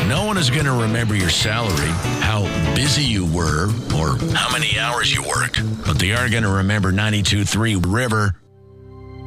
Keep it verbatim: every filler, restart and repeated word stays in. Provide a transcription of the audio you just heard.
No one is going to remember your salary, how busy you were, or how many hours you worked. But they are going to remember ninety-two point three River